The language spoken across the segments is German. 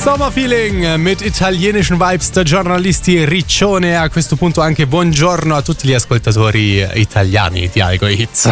Sommerfeeling mit italienischen Vibes da giornalisti Riccione. A questo punto anche buongiorno a tutti gli ascoltatori italiani di Allgäu Hits.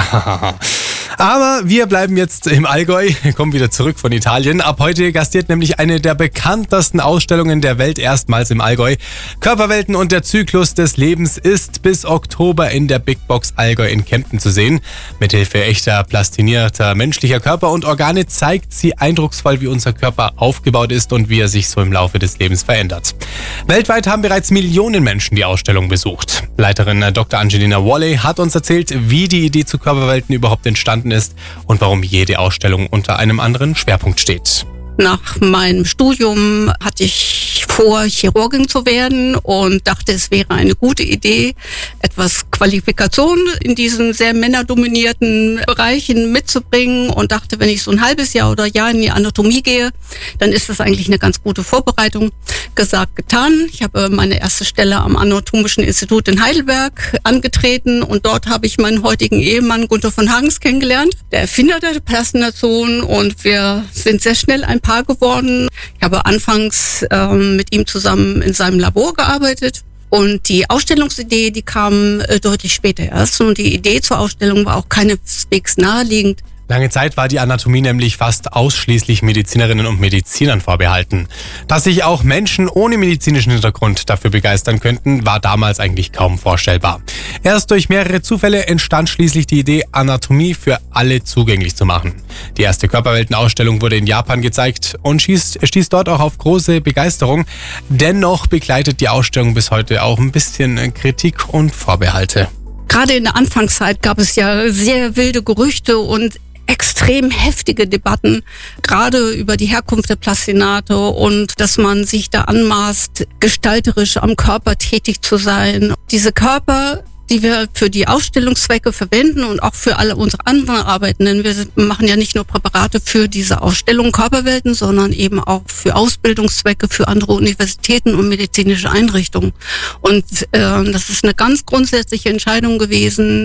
Aber wir bleiben jetzt im Allgäu, kommen wieder zurück von Italien. Ab heute gastiert nämlich eine der bekanntesten Ausstellungen der Welt erstmals im Allgäu. Körperwelten und der Zyklus des Lebens ist bis Oktober in der Big Box Allgäu in Kempten zu sehen. Mithilfe echter plastinierter menschlicher Körper und Organe zeigt sie eindrucksvoll, wie unser Körper aufgebaut ist und wie er sich so im Laufe des Lebens verändert. Weltweit haben bereits Millionen Menschen die Ausstellung besucht. Leiterin Dr. Angelina Walley hat uns erzählt, wie die Idee zu Körperwelten überhaupt entstanden ist und warum jede Ausstellung unter einem anderen Schwerpunkt steht. Nach meinem Studium hatte ich vor, Chirurgin zu werden und dachte, es wäre eine gute Idee, etwas Qualifikation in diesen sehr männerdominierten Bereichen mitzubringen und dachte, wenn ich so ein halbes Jahr oder Jahr in die Anatomie gehe, dann ist das eigentlich eine ganz gute Vorbereitung. Gesagt, getan. Ich habe meine erste Stelle am Anatomischen Institut in Heidelberg angetreten und dort habe ich meinen heutigen Ehemann Gunther von Hagens kennengelernt, der Erfinder der Plastination, und wir sind sehr schnell ein Paar geworden. Ich habe anfangs mit ihm zusammen in seinem Labor gearbeitet. Und die Ausstellungsidee, die kam deutlich später erst. Und die Idee zur Ausstellung war auch keineswegs naheliegend. Lange Zeit war die Anatomie nämlich fast ausschließlich Medizinerinnen und Medizinern vorbehalten. Dass sich auch Menschen ohne medizinischen Hintergrund dafür begeistern könnten, war damals eigentlich kaum vorstellbar. Erst durch mehrere Zufälle entstand schließlich die Idee, Anatomie für alle zugänglich zu machen. Die erste Körperweltenausstellung wurde in Japan gezeigt und stieß dort auch auf große Begeisterung. Dennoch begleitet die Ausstellung bis heute auch ein bisschen Kritik und Vorbehalte. Gerade in der Anfangszeit gab es ja sehr wilde Gerüchte und extrem heftige Debatten, gerade über die Herkunft der Plastinate und dass man sich da anmaßt, gestalterisch am Körper tätig zu sein. Diese Körper, die wir für die Ausstellungszwecke verwenden und auch für alle unsere anderen Arbeiten, denn wir machen ja nicht nur Präparate für diese Ausstellung Körperwelten, sondern eben auch für Ausbildungszwecke für andere Universitäten und medizinische Einrichtungen. Und das ist eine ganz grundsätzliche Entscheidung gewesen,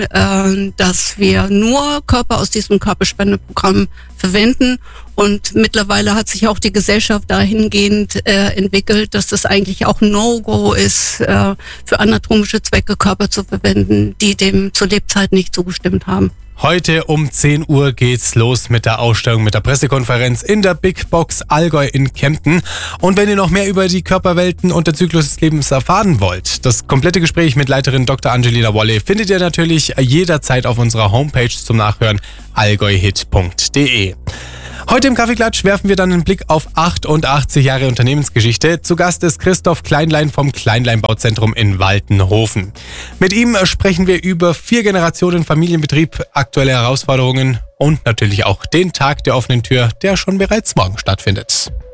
dass wir nur Körper aus diesem Körperspendeprogramm verwenden. Und mittlerweile hat sich auch die Gesellschaft dahingehend entwickelt, dass das eigentlich auch ein No-Go ist, für anatomische Zwecke Körper zu verwenden, die dem zu Lebzeiten nicht zugestimmt haben. Heute um 10 Uhr geht's los mit der Ausstellung, mit der Pressekonferenz in der Big Box Allgäu in Kempten. Und wenn ihr noch mehr über die Körperwelten und der Zyklus des Lebens erfahren wollt, das komplette Gespräch mit Leiterin Dr. Angelina Walley findet ihr natürlich jederzeit auf unserer Homepage zum Nachhören allgäuhit.de. Heute im Kaffeeklatsch werfen wir dann einen Blick auf 88 Jahre Unternehmensgeschichte. Zu Gast ist Christoph Kleinlein vom Kleinlein-Bauzentrum in Waltenhofen. Mit ihm sprechen wir über 4 Generationen Familienbetrieb, aktuelle Herausforderungen und natürlich auch den Tag der offenen Tür, der schon bereits morgen stattfindet.